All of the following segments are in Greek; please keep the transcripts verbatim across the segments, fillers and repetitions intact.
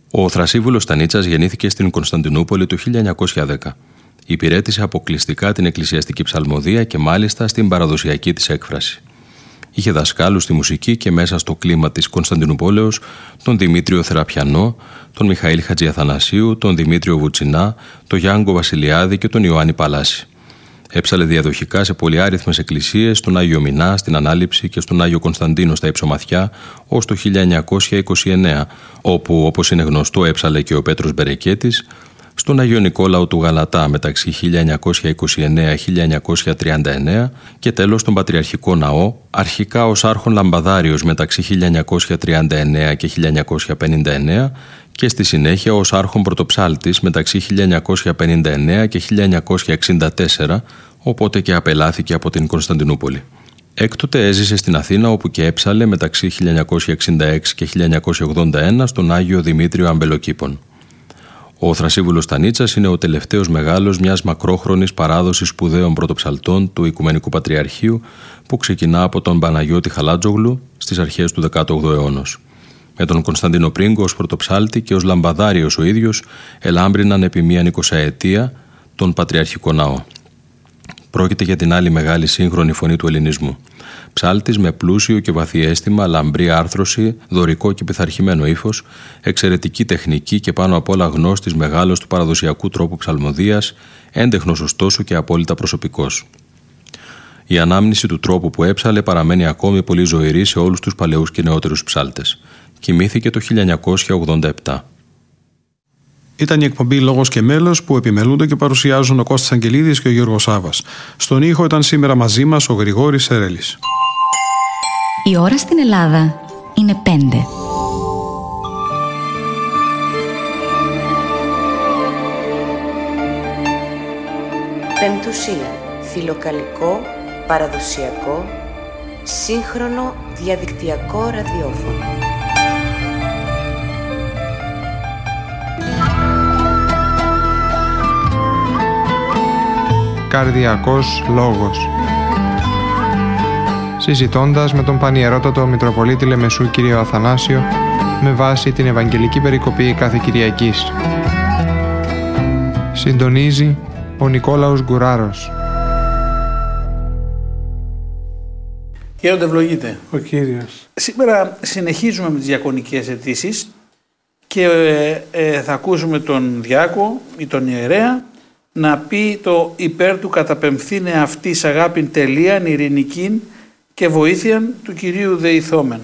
Ο Θρασίβουλος Στανίτσας γεννήθηκε στην Κωνσταντινούπολη το χίλια εννιακόσια δέκα. Υπηρέτησε αποκλειστικά την εκκλησιαστική ψαλμοδία και μάλιστα στην παραδοσιακή της έκφραση. Είχε δασκάλους στη μουσική και μέσα στο κλίμα της Κωνσταντινουπόλεως τον Δημήτριο Θεραπιανό, τον Μιχαήλ Χατζιαθανασίου, τον Δημήτριο Βουτσινά, τον Γιάνγκο Βασιλιάδη και τον Ιωάννη Παλάση. Έψαλε διαδοχικά σε πολυάριθμες εκκλησίες, στον Άγιο Μινά, στην Ανάληψη και στον Άγιο Κωνσταντίνο στα Υψομαθιά, ως το χίλια εννιακόσια είκοσι εννέα, όπου, όπως είναι γνωστό, έψαλε και ο Πέτρος Μπερεκέτης, στον Άγιο Νικόλαο του Γαλατά μεταξύ χίλια εννιακόσια είκοσι εννέα με χίλια εννιακόσια τριάντα εννέα και τέλος στον Πατριαρχικό Ναό, αρχικά ως άρχον λαμπαδάριος μεταξύ χίλια εννιακόσια τριάντα εννέα και χίλια εννιακόσια πενήντα εννέα και στη συνέχεια ως άρχον πρωτοψάλτης μεταξύ χίλια εννιακόσια πενήντα εννέα και χίλια εννιακόσια εξήντα τέσσερα, οπότε και απελάθηκε από την Κωνσταντινούπολη. Έκτοτε έζησε στην Αθήνα, όπου και έψαλε μεταξύ χίλια εννιακόσια εξήντα έξι και χίλια εννιακόσια ογδόντα ένα στον Άγιο Δημήτριο Αμπελοκήπων. Ο Θρασίβουλος Στανίτσας είναι ο τελευταίος μεγάλος μιας μακρόχρονης παράδοσης σπουδαίων πρωτοψαλτών του Οικουμενικού Πατριαρχείου που ξεκινά από τον Παναγιώτη Χαλάτζογλου στις αρχές του δέκατου όγδοου αιώνος. Με τον Κωνσταντίνο Πρίγκο ως πρωτοψάλτη και ως λαμπαδάριος ο ίδιος ελάμπριναν επί μίαν εικοσαετία τον Πατριαρχικό Ναό. Πρόκειται για την άλλη μεγάλη σύγχρονη φωνή του ελληνισμού. Ψάλτης με πλούσιο και βαθύ αίσθημα, λαμπρή άρθρωση, δωρικό και πειθαρχημένο ύφος, εξαιρετική τεχνική και πάνω απ' όλα γνώστης μεγάλος του παραδοσιακού τρόπου ψαλμοδίας, έντεχνος ωστόσο και απόλυτα προσωπικός. Η ανάμνηση του τρόπου που έψαλε παραμένει ακόμη πολύ ζωηρή σε όλους τους παλαιούς και νεότερους ψάλτες. Κοιμήθηκε το χίλια εννιακόσια ογδόντα επτά. Ήταν η εκπομπή «Λόγος και μέλος» που επιμελούνται και παρουσιάζουν ο Κώστας Αγγελίδης και ο Γιώργος Σάβας. Στον ήχο ήταν σήμερα μαζί μας ο Γρηγόρης Σερέλης. Η ώρα στην Ελλάδα είναι πέντε. Πεμπτουσία. Φιλοκαλικό, παραδοσιακό, σύγχρονο διαδικτυακό ραδιόφωνο. Καρδιακός λόγος. Συζητώντας με τον Πανιερότατο Μητροπολίτη Λεμεσού κύριο Αθανάσιο με βάση την Ευαγγελική Περικοπή κάθε Κυριακής. Συντονίζει ο Νικόλαος Γκουράρος. Κύριε ευλογείτε. Ο Κύριος. Σήμερα συνεχίζουμε με τις διακονικές αιτήσεις και ε, ε, θα ακούσουμε τον διάκο ή τον ιερέα να πει το υπέρ του καταπεμφθήνε αυτής αγάπην τελείαν, ειρηνικήν και βοήθειαν του Κυρίου δεηθόμεν.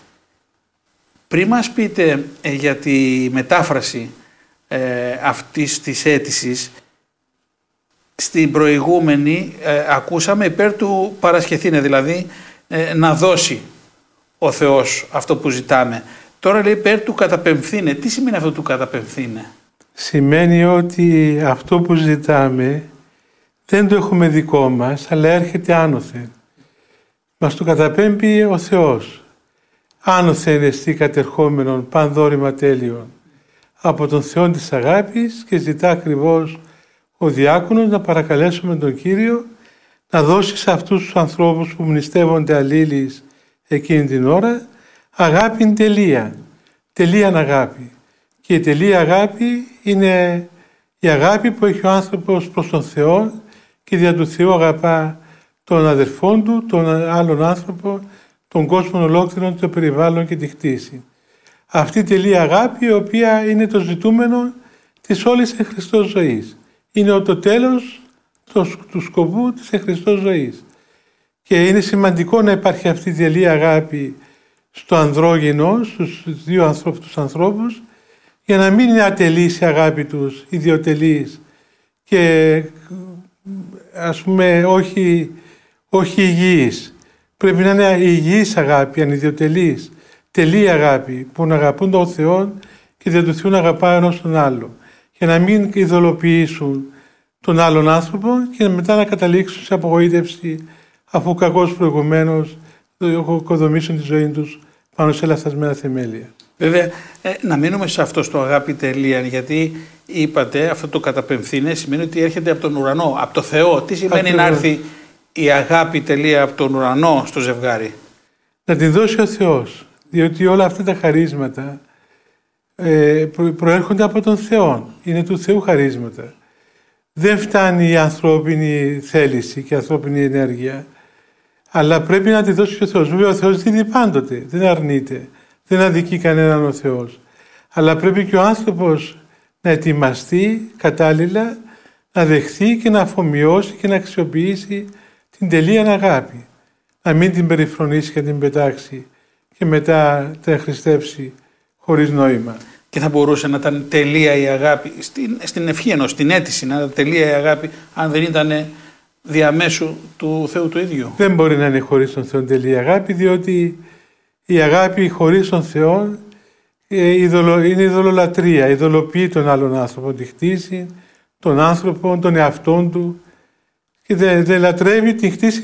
Πριν μας πείτε ε, για τη μετάφραση ε, αυτής της αίτησης, στην προηγούμενη ε, ακούσαμε υπέρ του παρασχεθήνε, δηλαδή ε, να δώσει ο Θεός αυτό που ζητάμε. Τώρα λέει υπέρ του καταπεμφθήνε. Τι σημαίνει αυτό του καταπεμφθήνε? Σημαίνει ότι αυτό που ζητάμε δεν το έχουμε δικό μας, αλλά έρχεται άνωθεν. Μας το καταπέμπει ο Θεός. Άνωθεν εστί κατερχόμενον πανδόρημα τέλειον από τον Θεό της αγάπης και ζητά ακριβώς ο διάκονος να παρακαλέσουμε τον Κύριο να δώσει σε αυτούς τους ανθρώπους που μνηστεύονται αλλήλεις εκείνη την ώρα αγάπην τελεία. Τελείαν αγάπη. Και η τελεία αγάπη είναι η αγάπη που έχει ο άνθρωπος προς τον Θεό και δια του Θεού αγαπά τον αδερφόν του, τον άλλον άνθρωπο, τον κόσμο ολόκληρο, το περιβάλλον και τη κτήση. Αυτή η τελεία αγάπη η οποία είναι το ζητούμενο της όλης εν Χριστώ ζωής. Είναι το τέλος του σκοπού της εν Χριστώ ζωής. Και είναι σημαντικό να υπάρχει αυτή η τελεία αγάπη στο ανδρόγυνο, στους δύο ανθρώπους, ανθρώπους, για να μην είναι ατελής η αγάπη τους, ιδιοτελής και ας πούμε όχι, όχι υγιής. Πρέπει να είναι υγιής αγάπη, ανιδιοτελής, τελή αγάπη που να αγαπούν τον Θεό και δεν του Θεού να αγαπάει ένας τον άλλο. Για να μην ειδωλοποιήσουν τον άλλον άνθρωπο και μετά να καταλήξουν σε απογοήτευση αφού κακώς προηγουμένως οικοδομήσουν τη ζωή τους πάνω σε λαθασμένα θεμέλια. Βέβαια, ε, να μείνουμε σε αυτό στο αγάπη τελεία, γιατί είπατε αυτό το καταπεμφθήνε σημαίνει ότι έρχεται από τον ουρανό, από το Θεό. Τι σημαίνει Ακριβώς. να έρθει η αγάπη τελεία από τον ουρανό στο ζευγάρι? Να την δώσει ο Θεός, διότι όλα αυτά τα χαρίσματα ε, προ, προέρχονται από τον Θεό. Είναι του Θεού χαρίσματα. Δεν φτάνει η ανθρώπινη θέληση και η ανθρώπινη ενέργεια, αλλά πρέπει να τη δώσει ο Θεός. Βέβαια ο Θεός δίνει πάντοτε, δεν αρνείται, δεν αδικεί κανέναν ο Θεός. Αλλά πρέπει και ο άνθρωπος να ετοιμαστεί κατάλληλα, να δεχθεί και να αφομοιώσει και να αξιοποιήσει την τελεία αγάπη. Να μην την περιφρονήσει και την πετάξει και μετά την χρηστεύσει χωρίς νόημα. Και θα μπορούσε να ήταν τελεία η αγάπη, στην, στην ευχή ενός, στην αίτηση, να ήταν τελεία η αγάπη, αν δεν ήταν διαμέσου του Θεού του ίδιου. Δεν μπορεί να είναι χωρίς τον Θεό τελεία η αγάπη, διότι η αγάπη χωρίς τον Θεό είναι ειδωλολατρεία, ειδωλοποιεί τον άλλον άνθρωπο, τη χτίσει, τον άνθρωπο, τον εαυτόν του και δεν δε λατρεύει, την χτίσει